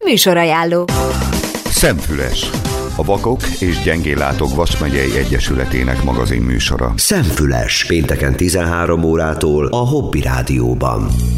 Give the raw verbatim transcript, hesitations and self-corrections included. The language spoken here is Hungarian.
Műsorajánló. Szemfüles, a Vakok és Gyengéllátók Vas megyei Egyesületének magazin műsora. Szemfüles, pénteken tizenhárom órától a Hobby Rádióban.